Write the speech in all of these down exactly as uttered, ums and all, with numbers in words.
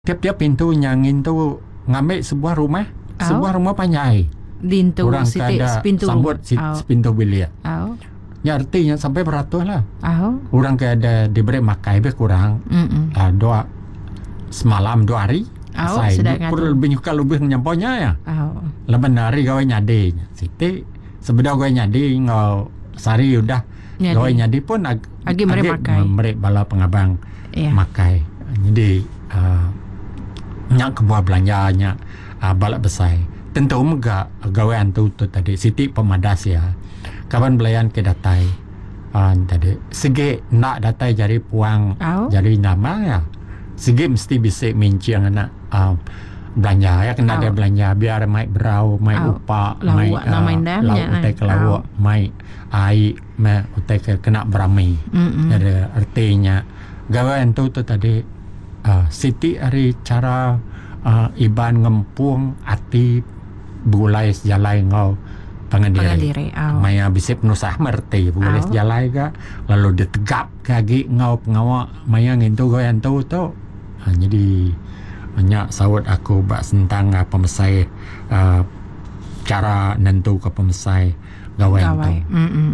tiap-tiap pintu nyangin tu ngambil sebuah rumah, Au. sebuah rumah panjai. Dintu Orang siti kada sepintu sambut si, Au. sepintu bilik. Au. Ya artinya sampai beratus lah. Au. Orang kada diberi makai lebih kurang uh, dua semalam dua hari. Au, Asai sedap kurang lebih nyuka lebih nyamponya ya. Au. Leban hari gawe nyadi. Siti sebedah gawe nyadi ngau sari udah Nyadi. gawe nyadi pun ag, Agi mere makai. Mere bala pengabang Ya. makai. Jadi uh, nyak kebuah belanjanya uh, balak besar. Tentu mega gawean tu tu tadi siti pemadas ya. Kawan belayan ke datai. Uh, tadi segi nak datai jari puang Au. jari nama ya. Segi mesti bisa minciang anak uh, belanja ya kena Au. dia belanja biar mai berau, mai Au. upa, Lawak mai nak main dam lauk nya, utai ke lawak, mai ai mai utai ke kena berami. Mm-mm. Jadi artinya gawean tu tu tadi uh, siti hari cara uh, iban ngempung ati bulai sejalai ngau pangandiri. Pangandiri, au. Maya bisip nusah merti bulai Au. sejalai ga lalu ditegap kagi ngau pengawa maya ngintu gawean tu tu. Ha, jadi banyak sawat aku bak sentang uh, pemesai uh, cara nentu ke pemesai gawean tu. Gawai. Mm-mm.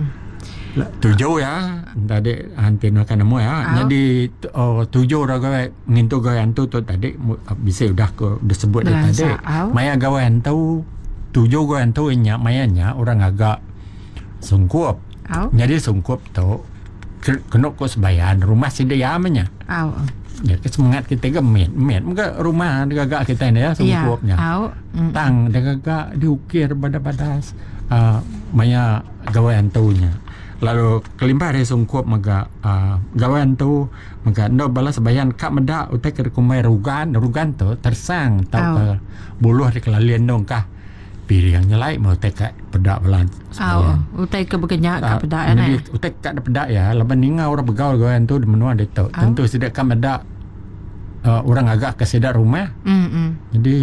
Tujuh ya tadi hanti nak nemu ya. Au. Jadi oh, tujuh dah gawe ngintu gawean tu tu tadi bisa udah ko disebut dia Belansa, tadi. au. Maya gawean tu tujuh gawean tu nya mayanya orang agak sungkup. Au. Jadi sungkup tu ke- kena ko sebayan rumah sedia amanya. Au. Ya ke semangat kita gemet met muka rumah gagak kita ni ya sungkupnya. Au. Mm. Tang dia gagak diukir badas-badas uh, maya gawean tu nya. Lalu kelimpah dia sungkup maga uh, gawean tu maga no balas sebayan kak meda utai ke kumai rugan rugan tu tersang tau Au. ke buluh di kelalian dong kah piring nyelai mau utai kak pedak balan sebayan. Au. Utai ke bekenyak Ah, ka pedak jadi eh. utai kak ada pedak ya leban ninga orang begaul gawean tu di menua dia tu tentu sidak kak meda uh, orang agak ke sidak rumah Mm. jadi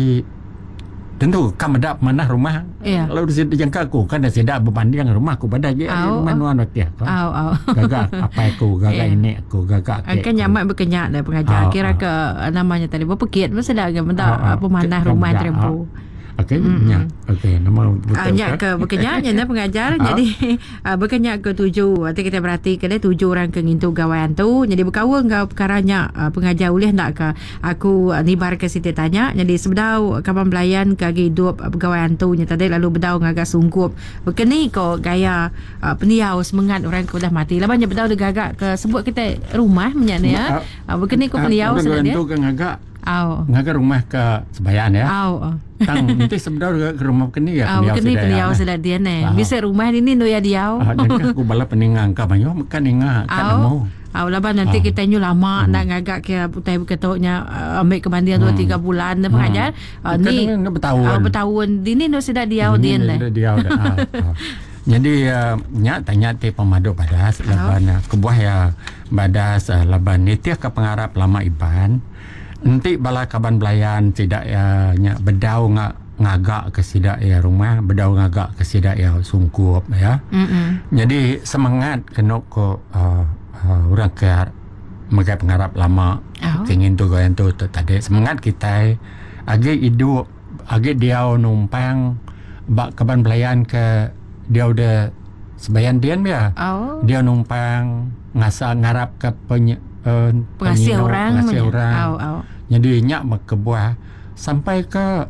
tentu kam ada mana rumah. Ya. Lalu di jangka aku kan dah sedak berbanding rumah aku pada je Au, rumah nuan waktu ya. Au. Au. Gagak apa aku gagak Ya. ini aku gagak Kan nyamak berkenyak dah pengajar. Au, Kira au. ke namanya tadi berapa kiat masa dah agak mendak Au, au. apa manah Ke- rumah ke- terempu. Okey, nya. Okey, nama betul. Banyak ke berkenyaknya dah pengajar. Jadi uh, berkenyak ke tujuh. Nanti kita berhati ke dia tujuh orang ke ngintu gawean tu. Jadi berkawal kau perkaranya uh, pengajar ulih nak ke aku uh, nibar ke Siti tanya. Jadi sebedau kapan belayan ke hidup uh, gawean tu nya tadi lalu bedau ngagak sungkup. Berkeni ko gaya uh, peniau semangat orang ke dah mati. Lah banyak bedau dia gagak ke sebut kita rumah menyana ya. Uh, berkeni ko peniau sana sana dia. tu kan agak Au. ngagak rumah ke sebayan ya. Au. Tang nanti sebenarnya ke rumah kini ya. Ah, kini peniau sudah dia ne. Ah. Bisa rumah ini no ya diau. Ah, dan aku bala peningang ka banyo makan inga kan Au. mau. Ah, lepas nanti Ah. kita nyu lama nak ngagak ke putai ketoknya uh, ambil kemandian dua tiga bulan dah pengajar. Ah, ni Kan bertahun. ah, bertahun dini no sudah diau Ini dia dia- ne. dia dah. ah, ah. Jadi uh, nya tanya te pemadu badas laban uh, kebuah ya badas uh, laban nitiah ke pengarap lama iban. Nanti bala kaban belayan tidak ya nya bedau nga ngagak ke sidak ya rumah, bedau ngagak ke sidak ya sungkup ya. Mm. Jadi semangat kena ko uh, uh, orang ke megai pengarap lama Au. kengin tu goyan tu tu tadi semangat kita agi hidup agi dia numpang bak kaban belayan ke dia udah sebayan dian ya Au. dia numpang ngasa ngarap ke penye, uh, Pengasih penyino, orang. pengasih punya. orang Au, au. jadi nyak kebuah sampai ke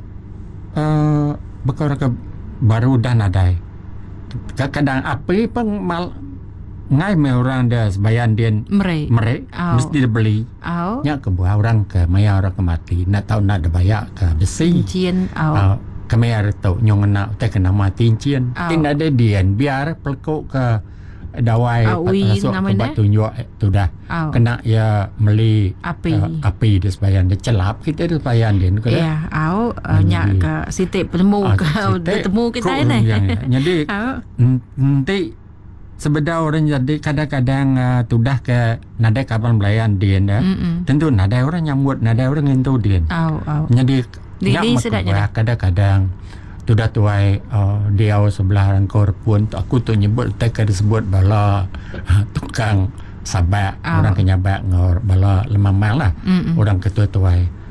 uh, bekal ke baru dan adai kadang api pun mal ngai me orang dah sebayan dia Merek. merek Au. mesti dia beli Au. nyak kebuah orang ke maya orang ke mati nak tahu nak ada bayak ke besi Cincin. Au. uh, kemaya tahu nyong nak tak kena mati cian Au. tidak ada dian biar pelkuk ke dawai Au, ui, masuk ke namanya? batu tunjuk tu dah Au. kena ya meli Api. uh, api di sebayan dia celap kita di sebayan dia ke Ya, au uh, Hmm, nyak jadi- ke Siti penemu ke bertemu kita ni. jadi Au. nanti sebeda orang jadi kadang-kadang uh, tudah ke nada kapan belayan dia dah Mm. tentu nada orang nyambut nada orang ngentu dia Au, au. jadi Di- nyak di mak sedaknya kebuah, kadang-kadang tudah tuai uh, dia sebelah rangkor pun aku tu nyebut tak disebut bala uh, tukang sabak Au. orang kenyabak ngor bala lemah mal lah Mm-mm. orang ketua tuai